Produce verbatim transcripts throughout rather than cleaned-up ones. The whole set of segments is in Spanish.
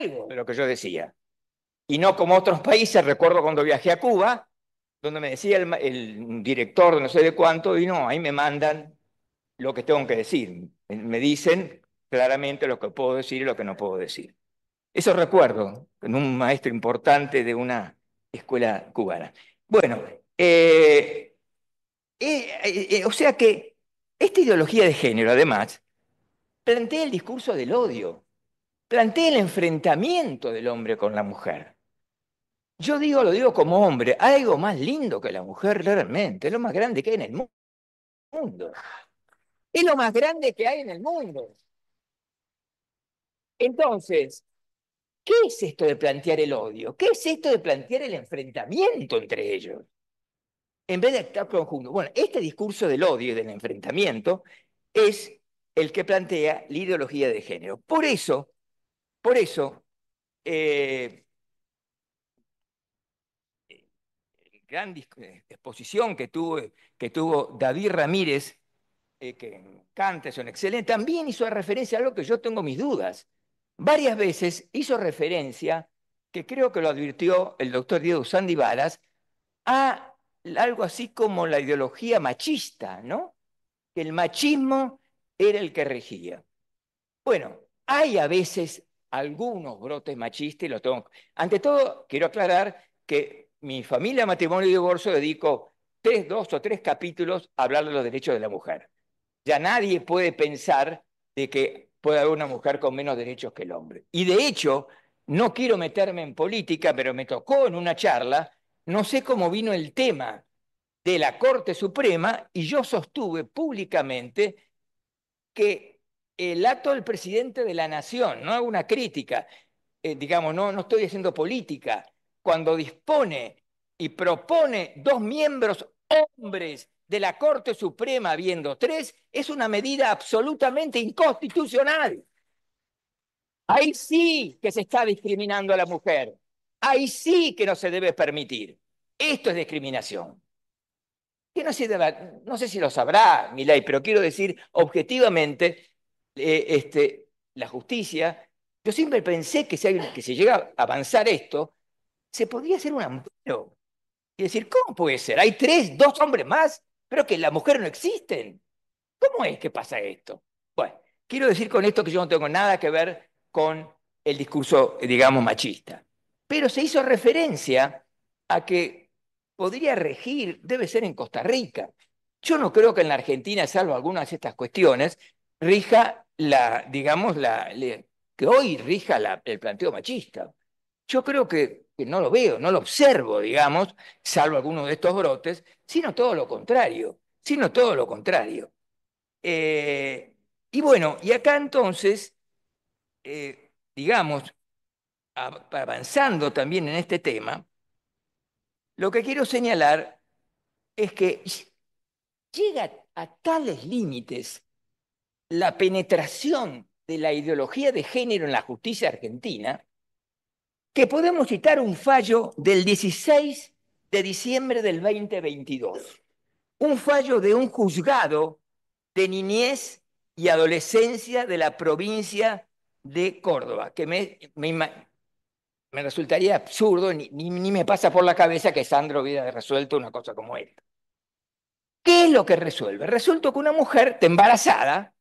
de lo que yo decía. Y no como otros países, recuerdo cuando viajé a Cuba, donde me decía el, el director de no sé de cuánto, y no, ahí me mandan lo que tengo que decir. Me dicen claramente lo que puedo decir y lo que no puedo decir. Eso recuerdo en un maestro importante de una escuela cubana. Bueno, eh, eh, eh, eh, o sea que esta ideología de género, además, plantea el discurso del odio, plantea el enfrentamiento del hombre con la mujer. Yo digo, lo digo como hombre, hay algo más lindo que la mujer realmente, es lo más grande que hay en el mundo. Es lo más grande que hay en el mundo. Entonces, ¿qué es esto de plantear el odio? ¿Qué es esto de plantear el enfrentamiento entre ellos? En vez de estar conjuntos. Bueno, este discurso del odio y del enfrentamiento es el que plantea la ideología de género. Por eso, por eso, eh, gran exposición que tuvo, que tuvo David Ramírez, eh, que canta, es un excelente, también hizo referencia a algo que yo tengo mis dudas. Varias veces hizo referencia, que creo que lo advirtió el doctor Diego Sandivaras, a algo así como la ideología machista, ¿no? Que el machismo era el que regía. Bueno, hay a veces algunos brotes machistas y los tengo. Ante todo, quiero aclarar que mi familia, matrimonio y divorcio dedico tres, dos o tres capítulos a hablar de los derechos de la mujer. Ya nadie puede pensar de que puede haber una mujer con menos derechos que el hombre. Y de hecho, no quiero meterme en política, pero me tocó en una charla, no sé cómo vino el tema de la Corte Suprema y yo sostuve públicamente que el acto del presidente de la Nación, no hago una crítica, eh, digamos, no, no estoy haciendo política, cuando dispone y propone dos miembros hombres de la Corte Suprema, habiendo tres, es una medida absolutamente inconstitucional. Ahí sí que se está discriminando a la mujer. Ahí sí que no se debe permitir. Esto es discriminación. Que no, sé, no sé si lo sabrá, Milei, pero quiero decir objetivamente, eh, este, la justicia, yo siempre pensé que si, hay, que si llega a avanzar esto, se podría hacer un amparo. Y decir, ¿cómo puede ser? Hay tres, dos hombres más, pero que las mujeres no existen. ¿Cómo es que pasa esto? Bueno, quiero decir con esto que yo no tengo nada que ver con el discurso, digamos, machista. Pero se hizo referencia a que podría regir, debe ser en Costa Rica. Yo no creo que en la Argentina, salvo algunas de estas cuestiones, rija la, digamos, la, le, que hoy rija la, el planteo machista. Yo creo que, que no lo veo, no lo observo, digamos, salvo algunos de estos brotes, sino todo lo contrario, sino todo lo contrario. Eh, y bueno, y acá entonces, eh, digamos, avanzando también en este tema, lo que quiero señalar es que llega a tales límites la penetración de la ideología de género en la justicia argentina que podemos citar un fallo del dieciséis de diciembre del dos mil veintidós, un fallo de un juzgado de niñez y adolescencia de la provincia de Córdoba, que me, me, me resultaría absurdo, ni, ni, ni, me pasa por la cabeza que Sandro hubiera resuelto una cosa como esta. ¿Qué es lo que resuelve? Resulta que una mujer está embarazada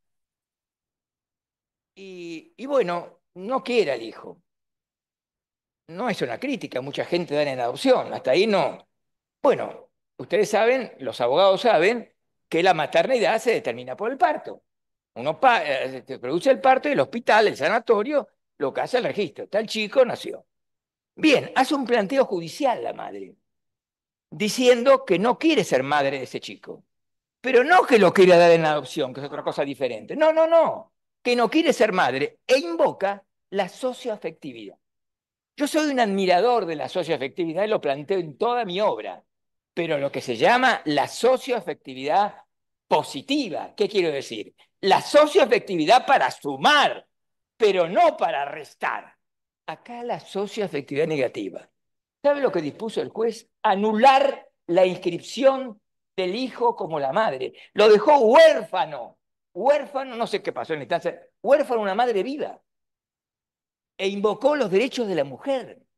y, y bueno, no quiere al hijo. No es una crítica, mucha gente da en adopción, hasta ahí no. Bueno, ustedes saben, los abogados saben que la maternidad se determina por el parto. Uno pa eh, produce el parto y el hospital, el sanatorio, lo que hace el registro. Tal chico nació. Bien, hace un planteo judicial la madre, diciendo que no quiere ser madre de ese chico. Pero no que lo quiera dar en adopción, que es otra cosa diferente. No, no, no. Que no quiere ser madre e invoca la socioafectividad. Yo soy un admirador de la socioafectividad y lo planteo en toda mi obra, pero lo que se llama la socioafectividad positiva, ¿qué quiero decir? La socioafectividad para sumar, pero no para restar. Acá la socioafectividad negativa. ¿Sabe lo que dispuso el juez? Anular la inscripción del hijo como la madre. Lo dejó huérfano. Huérfano, no sé qué pasó en la instancia, huérfano una madre viva. e invocó los derechos de la mujer.